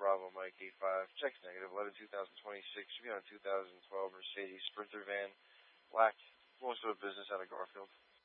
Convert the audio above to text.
Bravo Mike 85. Check's negative. 11/2026. Should be on a 2012 Mercedes Sprinter van. Black. Most of a business out of Garfield.